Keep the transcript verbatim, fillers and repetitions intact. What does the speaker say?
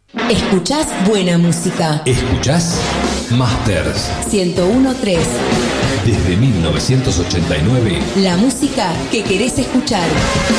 Escuchás buena música. Escuchás Masters ciento uno punto tres. Desde mil novecientos ochenta y nueve. La música que querés escuchar.